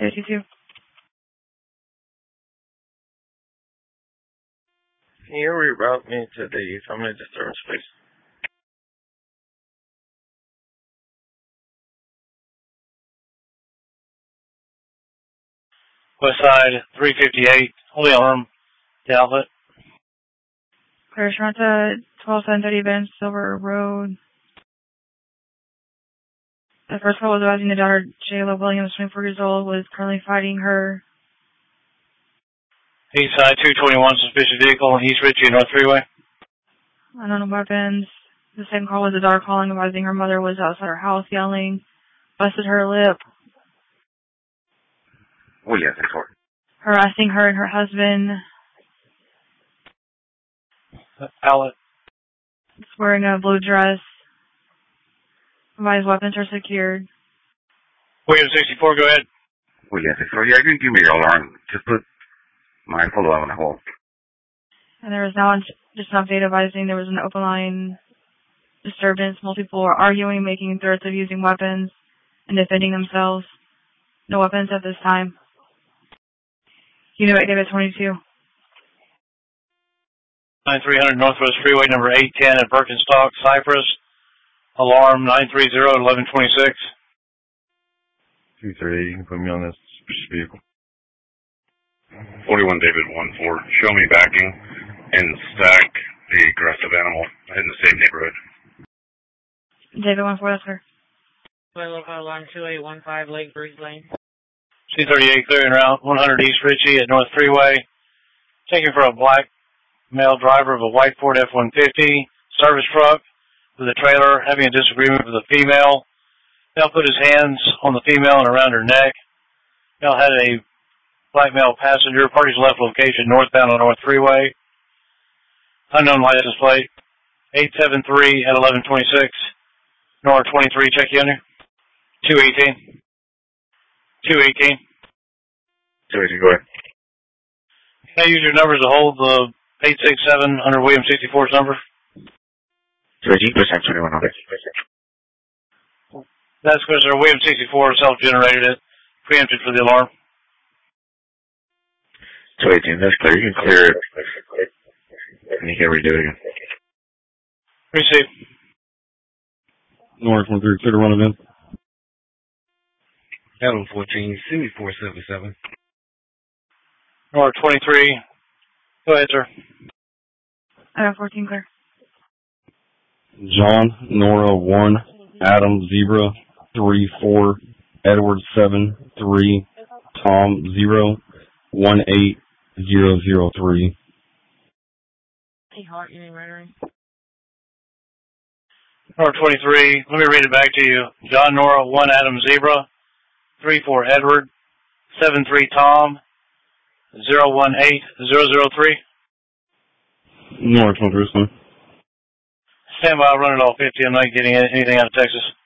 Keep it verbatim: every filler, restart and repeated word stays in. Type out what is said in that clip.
fifty-two. Can you reroute me to the family disturbance, please? West side, three fifty-eight, Holy Arm, the outlet. Clear Toronto, twelve seven thirty Bench Silver Road. The first call was advising the daughter, Jayla Williams, twenty-four years old, was currently fighting her. East side, two twenty-one, suspicious vehicle, East Ritchie, North Freeway. Unknown weapons. The second call was the daughter calling, advising her mother was outside her house yelling, busted her lip. Oh, yeah, that's right. Harassing her and her husband. Outlet. Wearing a blue dress. Advised weapons are secured. William sixty-four, go ahead. Oh, yeah, that's right. Yeah, you can give me your alarm. Just put my follow on the hold. And there was now just an update advising there was an open line disturbance. Multiple people were arguing, making threats of using weapons and defending themselves. No weapons at this time. Unit Exhibit twenty-two. nine three hundred Northwest Freeway, number eight ten at Birkenstock, Cypress. Alarm nine three zero, eleven twenty-six. two thirty, you can put me on this vehicle. forty-one David one four. Show me backing and stack the aggressive animal in the same neighborhood. David one four, that's her. Alarm two eight one five, Lake Breeze Lane. C thirty-eight clearing route, one hundred East Ritchie at North Freeway. Taking for a black male driver of a white Ford F one fifty service truck with a trailer, having a disagreement with a female. Male put his hands on the female and around her neck. Male had a black male passenger. Parties left location northbound on North Freeway. Unknown license plate. eight seven three at eleven twenty-six. Nor twenty-three, check you under. two eighteen. two eighteen. two eighteen, go ahead. Can I use your numbers to hold the eight six seven under William sixty-four's number? two eighteen, percent twenty-one hundred. That's because our William sixty-four self-generated it, preempted for the alarm. two eighteen, that's clear. You can clear it. And you can redo it again. Receive. North one three, clear to run event. Adam fourteen, send me four seven seven. North twenty-three. Go ahead, sir. Adam fourteen, clear. John, Nora one, Adam Zebra three four, Edward seven three, Tom zero one eight zero zero three. Hey, Hart, you ain't right. North twenty-three. Let me read it back to you. John, Nora one, Adam Zebra three four, Edward seven three, Tom zero one eight zero zero three. North one three, Stand by, I'll run it all fifty. I'm not getting anything out of Texas.